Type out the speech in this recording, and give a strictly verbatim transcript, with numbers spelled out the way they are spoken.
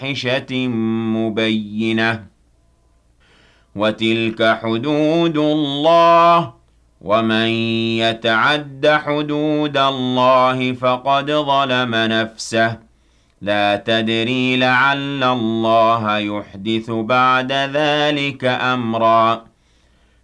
فَاحِشَةٍ مُّبَيِّنَةٍ وَتِلْكَ حُدُودُ اللَّهِ ۚ وَمَن يَتَعَدَّ حُدُودَ اللَّهِ فَقَدْ ظَلَمَ نَفْسَهُ ۚ لَا تَدْرِي لَعَلَّ اللَّهَ يُحْدِثُ بَعْدَ ذَٰلِكَ أَمْرًا